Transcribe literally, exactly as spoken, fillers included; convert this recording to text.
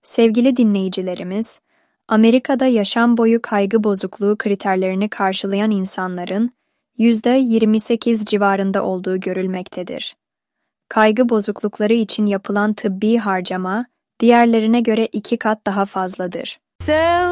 Sevgili dinleyicilerimiz, Amerika'da yaşam boyu kaygı bozukluğu kriterlerini karşılayan insanların yüzde yirmi sekiz civarında olduğu görülmektedir. Kaygı bozuklukları için yapılan tıbbi harcama, diğerlerine göre iki kat daha fazladır.